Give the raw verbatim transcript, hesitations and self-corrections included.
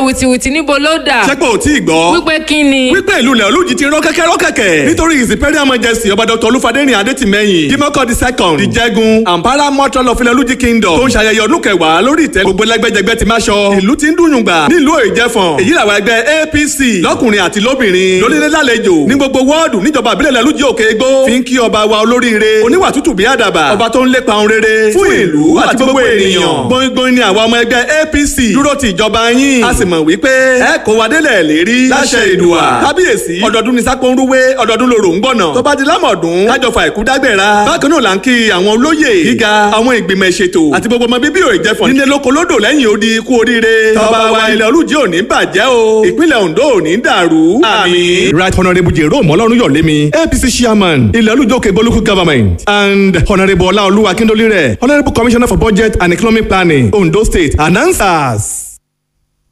wìtìwìtì níbo ló dà. ṣé pé ò tí ì gbọ́. wípé kí ni. wípé ìlú ilẹ̀ olújì ti rán kẹ́kẹ́ rán kẹ̀kẹ́. nítorí his imperial majesty ọba dr olúfadéyìn adétìmẹ́yìn dimoko the second ìjẹ́gun ampara mọ́tò lọ filẹ̀ olújì kingdom tó ń ṣayẹyẹ ọdún kẹwàá lórí ìtẹ́ gbogbo lẹ́gbẹ́jẹgbẹ́ ti máa ṣọ. ìlú ti ń dùnyùngbà nílùú ìjẹfọ̀n. èyí làwọn ẹgbẹ́ A P C lọ́kùnrin àti lóbìnrin lónílé lálejò ní gbogbo wọ́ọ̀dù níjọba ìbílẹ̀ ilẹ̀ olújì òkè egbò fi ń kí ọba wa olóríire oníwà tútù bí àdàbà ọba tó ń lépa ohun rere fún ìlú àti gbogbo ènìyàn. gbóngbóng ni àwọn ọmọ ẹgbẹ́ A P C dúró ti ìjọba yín. a sì mọ̀ wípé ẹ kó wa délẹ̀ lérí láṣẹ ìdùà. kábíyèsí ọdọọdún ni sápó ń rúwé ọdọọdún lòrò ń gbọ̀nà. tó bá di lámọ̀dún kájọ fa ìkú dágbéra. bákan náà là ń kí àwọn olóyè gíga àwọn ìgbìmọ̀ ìṣètò àti gbogbo ọmọ bíbí ò ìjẹfọ̀n nílé lóko lódò lẹ́yìn odi ikú oríire. tọba wa ilẹ̀ olújì ò ní bàjẹ́ o ìpínlẹ̀ Ondo ò ní dàrú. àmín. Right Honourable Jerome Ọlọ́runyọ̀lémi A P C chairman ilẹ̀ olújì òkè Egbò local government and Honourable Ọláolúwa Akíndólírẹ̀ Honourable Commissioner for Budget and Economic Planning Ondo State announcers.